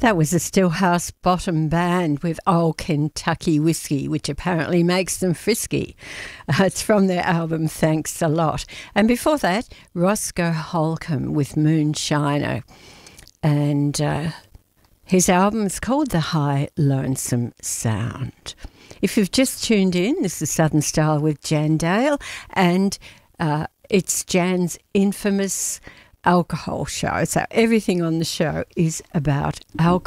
That was a Stillhouse Bottom Band with Old Kentucky Whiskey, which apparently makes them frisky. It's from their album Thanks a Lot. And before that, Roscoe Holcomb with Moonshiner. And his album's called The High Lonesome Sound. If you've just tuned in, this is Southern Style with Jan Dale, and it's Jan's infamous alcohol show. So everything on the show is about alcohol.